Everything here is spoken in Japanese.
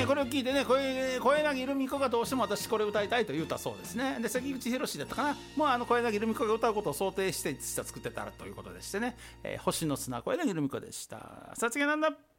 これを聞いてね、小柳ルミ子がどうしても私これ歌いたいと言ったそうですね。で関口宏だったかな、もう小柳ルミ子が歌うことを想定して実は作ってたということでしてね、星の砂小柳ルミ子でした。さつきなんだ。